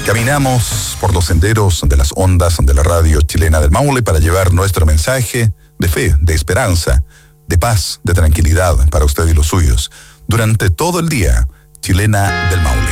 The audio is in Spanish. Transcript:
Caminamos por los senderos de las ondas de la radio chilena del Maule para llevar nuestro mensaje de fe, de esperanza, de paz, de tranquilidad para usted y los suyos. Durante todo el día, Chilena del Maule.